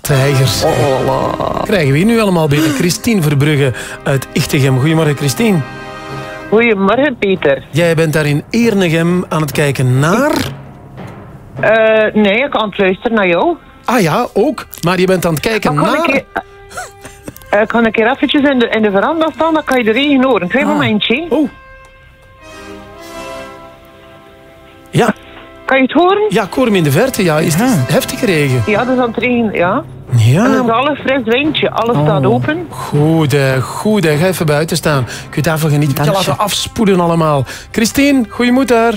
tijgers. Krijgen we hier nu allemaal binnen? Christine Verbrugge uit Ichtegem. Goedemorgen, Christine. Goedemorgen, Peter. Jij bent daar in Eernegem aan het kijken naar... Nee, ik kan het luisteren naar jou. Ah ja, ook. Maar je bent aan het kijken naar... Kan ik hier eventjes in de veranda staan, dan kan je de regen horen. Een klein momentje. Oh. Ja. Kan je het horen? Ja, ik hoor hem in de verte. Ja, is het heftige regen? Ja, dat is aan het regen, ja. Ja. En het is alles fris windje. Alles staat open. Goed. Ga even buiten staan. Kun je daarvan genieten? Kun je laten afspoelen allemaal. Christine, goeie moed daar.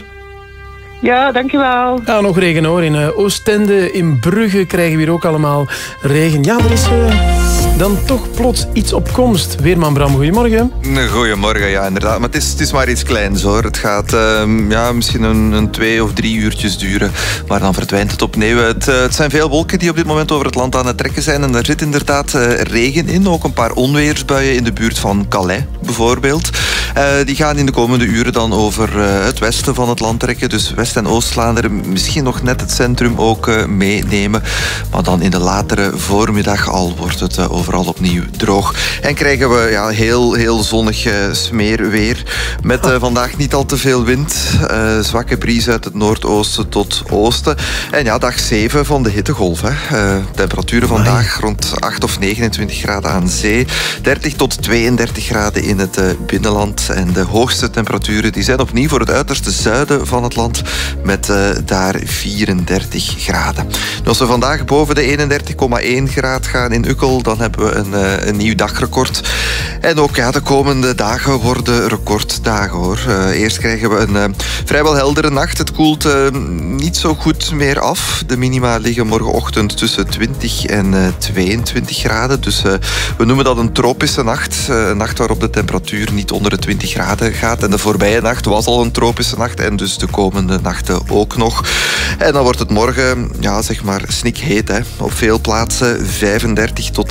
Ja, dankjewel. Ja, nog regen hoor. In Oostende, in Brugge krijgen we hier ook allemaal regen. Ja, er is dan toch plots iets op komst. Weerman Bram, goedemorgen. Goedemorgen, ja inderdaad. Maar het is maar iets kleins hoor. Het gaat misschien een 2 of 3 uurtjes duren. Maar dan verdwijnt het opnieuw. Het zijn veel wolken die op dit moment over het land aan het trekken zijn. En daar zit inderdaad regen in. Ook een paar onweersbuien in de buurt van Calais bijvoorbeeld. Die gaan in de komende uren dan over het westen van het land trekken. Dus West- en Oost-Vlaanderen, misschien nog net het centrum ook meenemen. Maar dan in de latere voormiddag al wordt het overal opnieuw droog. En krijgen we heel zonnig smeerweer. Met vandaag niet al te veel wind. Zwakke bries uit het noordoosten tot oosten. En ja, dag 7 van de hittegolf. Temperaturen vandaag rond 8 of 29 graden aan zee. 30 tot 32 graden in het binnenland. En de hoogste temperaturen die zijn opnieuw voor het uiterste zuiden van het land. Met daar 34 graden. En als we vandaag boven de 31,1 graad gaan in Ukkel, dan hebben we een nieuw dagrecord. En ook de komende dagen worden recorddagen hoor. Eerst krijgen we een vrijwel heldere nacht. Het koelt niet zo goed meer af. De minima liggen morgenochtend tussen 20 en 22 graden. Dus we noemen dat een tropische nacht. Een nacht waarop de temperatuur niet onder de 20 graden gaat. En de voorbije nacht was al een tropische nacht. En dus de komende nachten ook nog. En dan wordt het morgen, zeg maar, snikheet. Hè. Op veel plaatsen 35 tot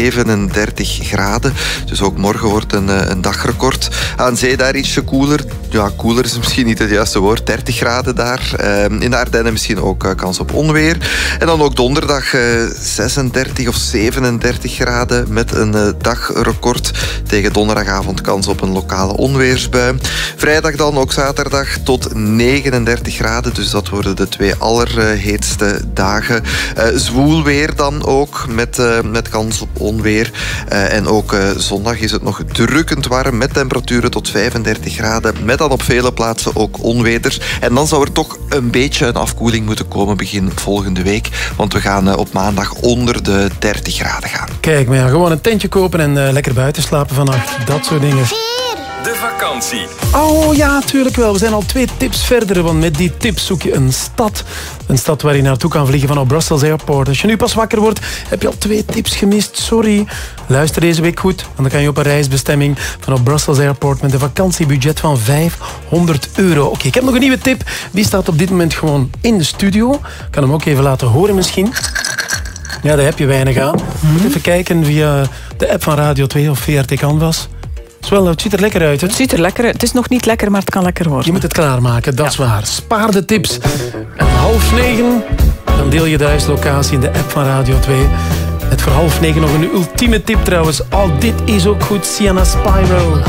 37 graden. Dus ook morgen wordt een dagrecord. Aan zee daar ietsje koeler. Ja, koeler is misschien niet het juiste woord. 30 graden daar. In de Ardennen misschien ook kans op onweer. En dan ook donderdag 36 of 37 graden met een dagrecord. Tegen donderdagavond kans op een lokale onweersbui. Vrijdag dan ook zaterdag tot 39 graden. Dus dat worden de 2 allerheetste dagen. Zwoel weer dan ook met kans op onweer. En ook zondag is het nog drukkend warm met temperaturen tot 35 graden. Met dan op vele plaatsen ook onweters. En dan zou er toch een beetje een afkoeling moeten komen begin volgende week. Want we gaan op maandag onder de 30 graden gaan. Kijk, maar gewoon een tentje kopen en lekker buiten slapen vannacht. Dat soort dingen. De vakantie. Oh ja, tuurlijk wel. We zijn al 2 tips verder, want met die tips zoek je een stad. Een stad waar je naartoe kan vliegen vanaf Brussels Airport. Als je nu pas wakker wordt, heb je al 2 tips gemist. Sorry. Luister deze week goed, want dan kan je op een reisbestemming vanaf Brussels Airport met een vakantiebudget van €500. Oké, ik heb nog een nieuwe tip. Die staat op dit moment gewoon in de studio. Ik kan hem ook even laten horen misschien. Ja, daar heb je weinig aan. Moet even kijken via de app van Radio 2 of VRT Canvas. Het ziet er lekker uit, hè? Het ziet er lekker uit. Het is nog niet lekker, maar het kan lekker worden. Je moet het klaarmaken, dat is waar. Spaar de tips. En 8:30, dan deel je de huislocatie in de app van Radio 2. Met voor 8:30 nog een ultieme tip trouwens. Dit is ook goed, Sienna Spyro.